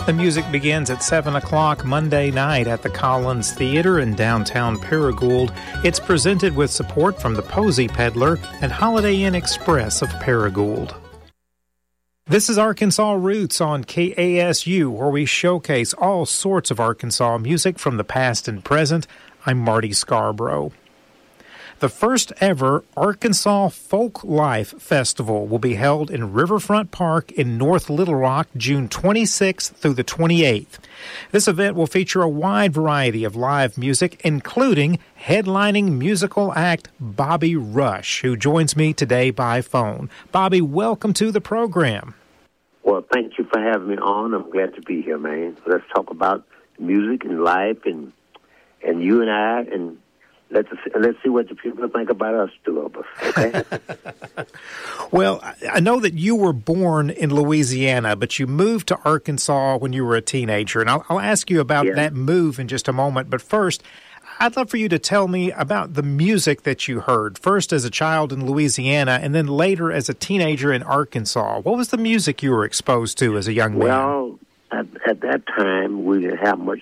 The music begins at 7 o'clock Monday night at the Collins Theater in downtown Paragould. It's presented with support from the Posey Peddler and Holiday Inn Express of Paragould. This is Arkansas Roots on KASU, where we showcase all sorts of Arkansas music from the past and present. I'm Marty Scarborough. The first ever Arkansas Folk Life Festival will be held in Riverfront Park in North Little Rock, June 26th through the 28th. This event will feature a wide variety of live music, including headlining musical act Bobby Rush, who joins me today by phone. Bobby, welcome to the program. Well, thank you for having me on. I'm glad to be here, man. Let's talk about music and life and you and I, and let's see what the people think about us, two of us, okay? Well, I know that you were born in Louisiana, but you moved to Arkansas when you were a teenager, and I'll ask you about that move in just a moment. But first, I'd love for you to tell me about the music that you heard, first as a child in Louisiana and then later as a teenager in Arkansas. What was the music you were exposed to as a young man? Well, at that time, we didn't have much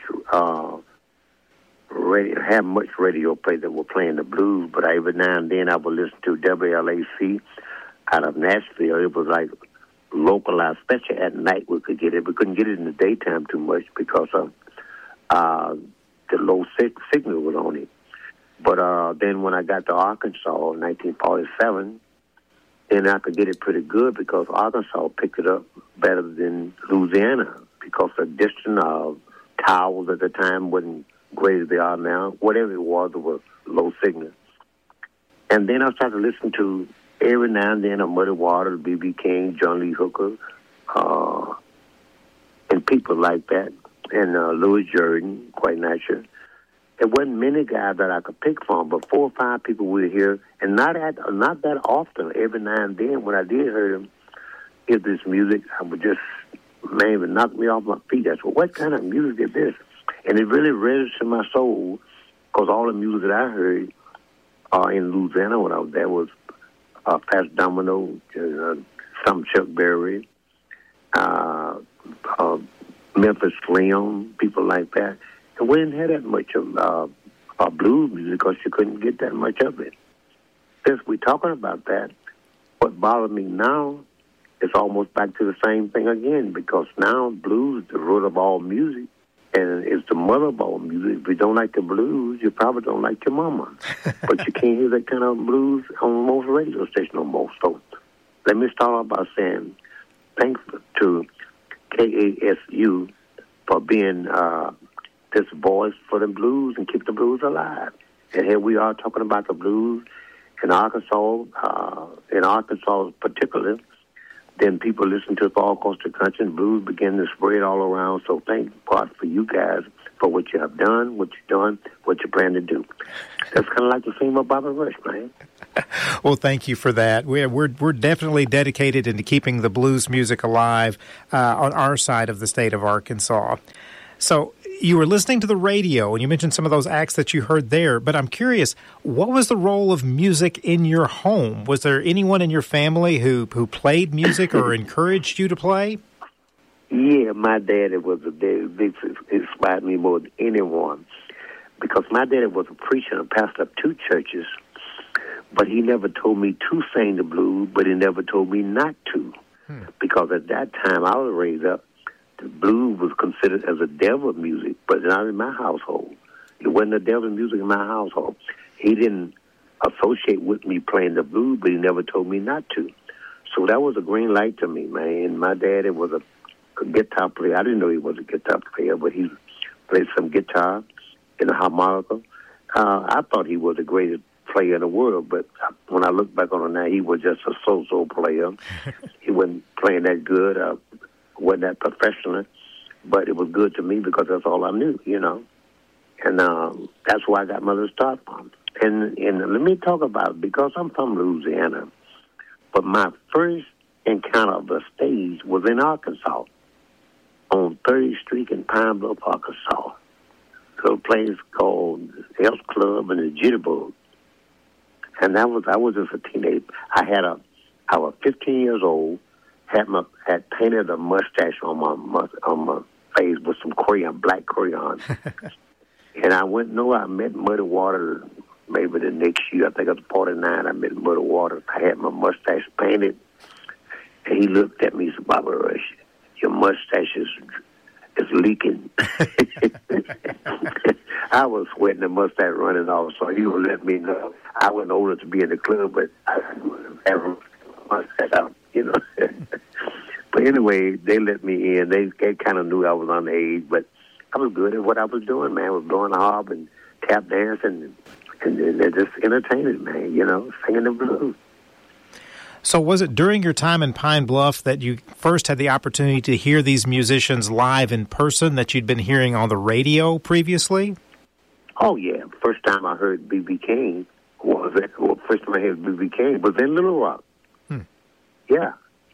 radio play that were playing the blues, but every now and then I would listen to WLAC out of Nashville. It was like localized, especially at night we could get it. We couldn't get it in the daytime too much because of the low signal was on it. But then when I got to Arkansas in 1947, then I could get it pretty good because Arkansas picked it up better than Louisiana because the distance of towers at the time wasn't great as they are now. Whatever it was low signal. And then I started listening to every now and then a Muddy Waters, B.B. King, John Lee Hooker, and people like that, and Louis Jordan, quite natural. There wasn't many guys that I could pick from, but 4 or 5 people we hear, and not that often. Every now and then, when I did hear them, hear this music, I would just, man, it would knock me off my feet. I said, what kind of music is this? And it really registered in my soul because all the music that I heard in Louisiana when I was there was Fats Domino, some Chuck Berry, Memphis Slim, people like that. And we didn't have that much of blues music because you couldn't get that much of it. Since we're talking about that, what bothers me now is almost back to the same thing again because now blues is the root of all music. And it's the mother of all music. If you don't like the blues, you probably don't like your mama. But you can't hear that kind of blues on most radio stations no more. So let me start off by saying thanks to KASU for being this voice for the blues and keep the blues alive. And here we are talking about the blues in Arkansas particularly. Then people listen to it all across the country, and blues begin to spread all around. So thank God for you guys for what you have done, what you've done, what you plan to do. That's kind of like the theme of Bobby Rush, man. Well, thank you for that. We're definitely dedicated into keeping the blues music alive on our side of the state of Arkansas. So you were listening to the radio, and you mentioned some of those acts that you heard there, but I'm curious, what was the role of music in your home? Was there anyone in your family who played music or encouraged you to play? Yeah, my daddy was inspired me more than anyone because my daddy was a preacher and a pastor of 2 churches, but he never told me to sing the blues, but he never told me not to because at that time I was raised up, the blues was considered as a devil music, but not in my household. It wasn't a devil music in my household. He didn't associate with me playing the blues, but he never told me not to. So that was a green light to me, man. My daddy was a guitar player. I didn't know he was a guitar player, but he played some guitar and a harmonica. I thought he was the greatest player in the world, but when I look back on it now, he was just a so-so player. He wasn't playing that good. Wasn't that professional, but it was good to me because that's all I knew, you know. And that's why I got my start from. And let me talk about it because I'm from Louisiana, but my first encounter of the stage was in Arkansas on 30th Street in Pine Bluff, Arkansas. So a place called Elks Club and the Jitterbug. And I was just a teenager. I was 15 years old, had painted a mustache on my face on. And I met Muddy Waters maybe the next year. I think it was 49. I met Muddy Waters. I had my mustache painted. And he looked at me and said, Bobby Rush, your mustache is leaking. I was sweating, the mustache running off, so he would let me know. I wasn't old enough to be in the club, but I have a mustache out, But anyway, they let me in. They kind of knew I was underage, but I was good at what I was doing, man. I was blowing the harp and tap dancing and they're just entertaining, man, singing the blues. So was it during your time in Pine Bluff that you first had the opportunity to hear these musicians live in person that you'd been hearing on the radio previously? Oh, yeah. First time I heard B.B. King first time I heard B.B. King was in Little Rock. Yeah.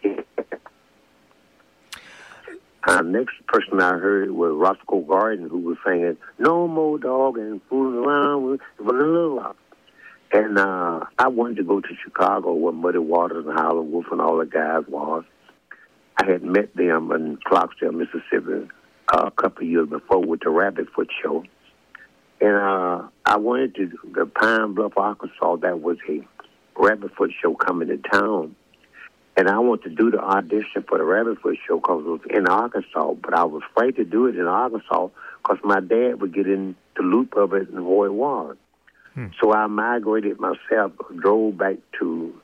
Next person I heard was Roscoe Garden, who was singing, No More Dog and Fooling Around with Little Rock. And I wanted to go to Chicago where Muddy Waters and Howlin' Wolf and all the guys was. I had met them in Clarksdale, Mississippi, a couple of years before with the Rabbit Foot Show. And I wanted to, the Pine Bluff, Arkansas, that was a Rabbit Foot Show coming to town. And I wanted to do the audition for the Rabbit Foot Show because it was in Arkansas, but I was afraid to do it in Arkansas because my dad would get in the loop of it and where it was. So I migrated myself, drove back to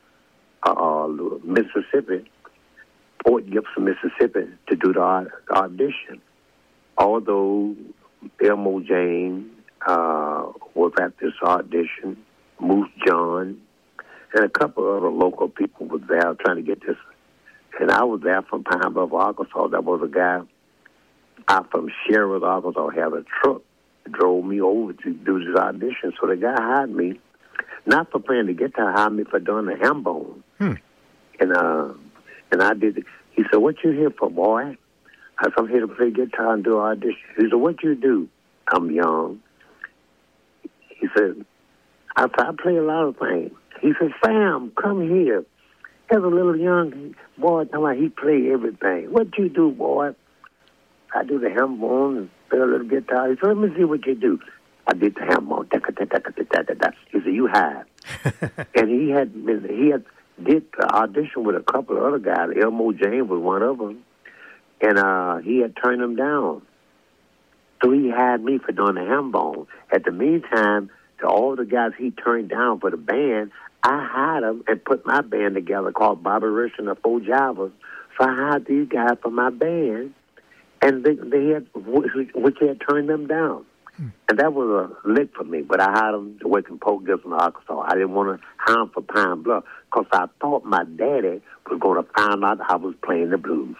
Mississippi, Port Gibson, Mississippi, to do the audition. Although Elmo James was at this audition, Moose John, and a couple of other local people was there trying to get this. And I was there from Pine Bluff, Arkansas. There was a guy out from Sherwood, Arkansas, had a truck, drove me over to do this audition. So the guy hired me, not for playing the guitar, hired me for doing the ham bone. And I did it. He said, what you here for, boy? I said, I'm here to play guitar and do an audition. He said, what you do? I'm young. He said, I play a lot of things. He said, Sam, come here. There's a little young boy talking about he play everything. What you do, boy? I do the ham bone and play a little guitar. He said, let me see what you do. I did the ham bone. He said, you have. And he did the audition with a couple of other guys. Elmo James was one of them. And he had turned them down. So he hired me for doing the ham bone. At the meantime, to all the guys he turned down for the band, I hired them and put my band together called Bobby Rush and the Four Jivers. So I hired these guys for my band, and they had, which had turned them down. And that was a lick for me, but I hired them to work in Port Gibson, Arkansas. I didn't want to hire them for Pine Bluff because I thought my daddy was going to find out I was playing the blues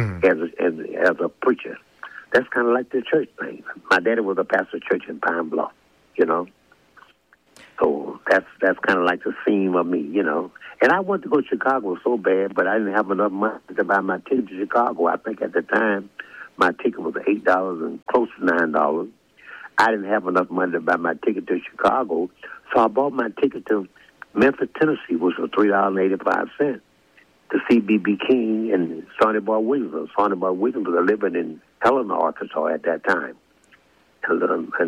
as a preacher. That's kind of like the church thing. My daddy was a pastor of church in Pine Bluff, So that's kind of like the theme of me, And I wanted to go to Chicago so bad, but I didn't have enough money to buy my ticket to Chicago. I think at the time my ticket was $8 and close to $9. I didn't have enough money to buy my ticket to Chicago, so I bought my ticket to Memphis, Tennessee, which was $3.85 to see B.B. King and Sonny Boy Williams. Sonny Boy Williams was living in Helena, Arkansas at that time. And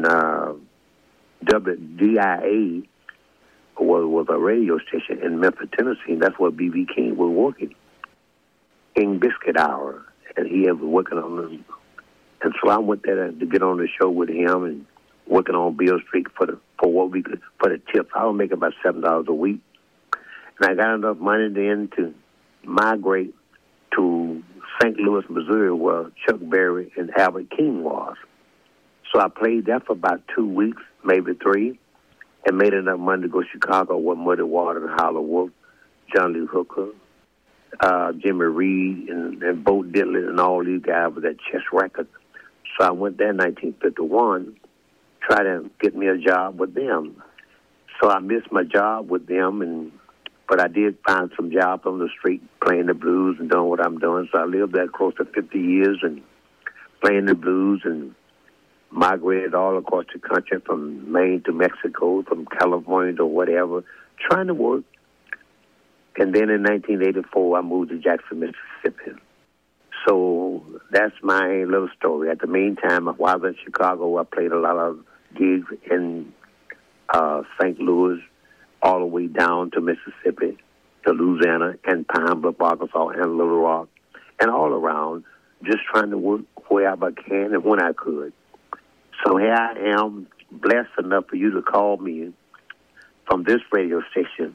WDIA was a radio station in Memphis, Tennessee, and that's where B.B. King was working. King Biscuit Hour, and he was working on them. And so I went there to get on the show with him and working on Beale Street for the tips. I was making about $7 a week. And I got enough money then to migrate to St. Louis, Missouri, where Chuck Berry and Albert King was. So I played there for about 2 weeks, maybe 3, and made enough money to go to Chicago with Muddy Waters and Howlin' Wolf, John Lee Hooker, Jimmy Reed, and Bo Diddley, and all these guys with that Chess Records. So I went there in 1951, tried to get me a job with them. So I missed my job with them, but I did find some jobs on the street playing the blues and doing what I'm doing. So I lived there close to 50 years and playing the blues and migrated all across the country from Maine to Mexico, from California to whatever, trying to work. And then in 1984, I moved to Jackson, Mississippi. So that's my little story. At the meantime, while I was in Chicago, I played a lot of gigs in St. Louis, all the way down to Mississippi, to Louisiana, and Pine Bluff, Arkansas, and Little Rock, and all around, just trying to work wherever I can and when I could. So here I am, blessed enough for you to call me from this radio station,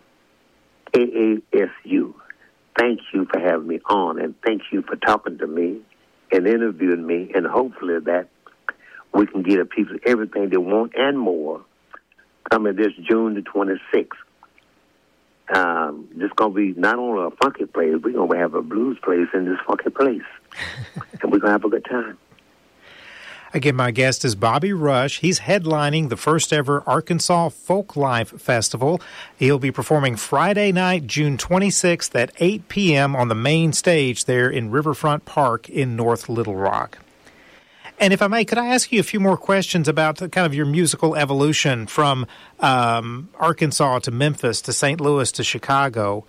AASU. Thank you for having me on, and thank you for talking to me and interviewing me, and hopefully that we can get people everything they want and more coming this June the 26th. This going to be not only a funky place, we're going to have a blues place in this funky place, and we're going to have a good time. Again, my guest is Bobby Rush. He's headlining the first ever Arkansas Folklife Festival. He'll be performing Friday night, June 26th at 8 p.m. on the main stage there in Riverfront Park in North Little Rock. And if I may, could I ask you a few more questions about kind of your musical evolution from Arkansas to Memphis to St. Louis to Chicago?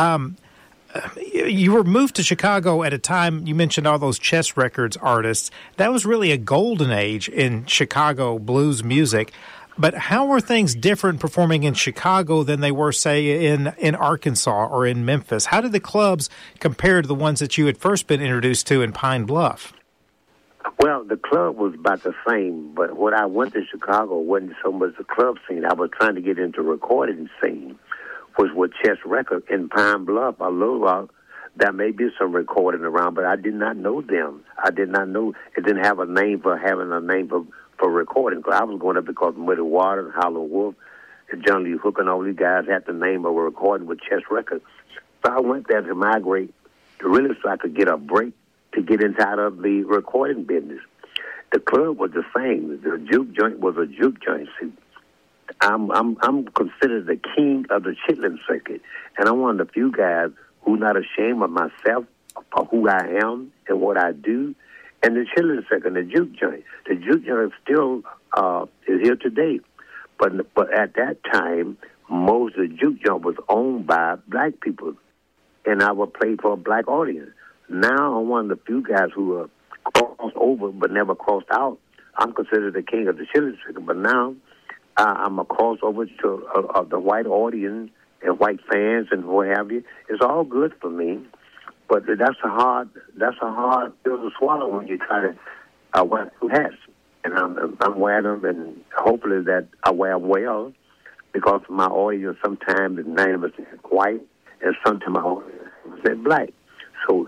You were moved to Chicago at a time, you mentioned all those Chess Records artists. That was really a golden age in Chicago blues music. But how were things different performing in Chicago than they were, say, in Arkansas or in Memphis? How did the clubs compare to the ones that you had first been introduced to in Pine Bluff? Well, the club was about the same, but when I went to Chicago, it wasn't so much the club scene. I was trying to get into recording scene, which was Chess Records in Pine Bluff or Little Rock. There may be some recording around, but I did not know them. I did not know. It didn't have a name for having a name for recording. Cause I was going up because Muddy Waters, Howlin' Wolf, and John Lee Hooker and all these guys had the name of a recording with Chess Records. So I went there to migrate to really so I could get a break to get inside of the recording business. The club was the same. The juke joint was a juke joint. See, I'm considered the king of the chitlin circuit, and I'm one of the few guys who's not ashamed of myself, of who I am and what I do. And the chitlin circuit, the juke joint. The juke joint still is here today, but at that time, most of the juke joint was owned by black people, and I would play for a black audience. Now I'm one of the few guys who are crossed over but never crossed out. I'm considered the king of the chitlin circuit, but now I'm a crossover to the white audience and white fans and what have you. It's all good for me, but that's a hard pill to swallow when you try to wear two hats. And I'm wearing them, and hopefully that I wear them well, because my audience sometimes is 90% white and sometimes my audience is black. So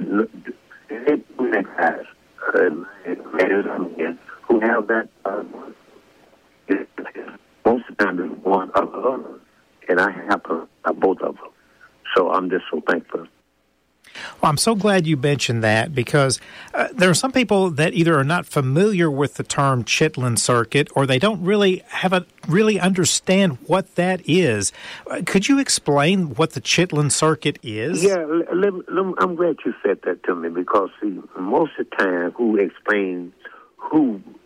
guys who have that most of the time is one of the other, and I have both of them. So I'm just so thankful. Well, I'm so glad you mentioned that, because there are some people that either are not familiar with the term chitlin circuit, or they don't really understand what that is. Could you explain what the chitlin circuit is? Yeah, I'm glad you said that to me, because see, most of the time who explain who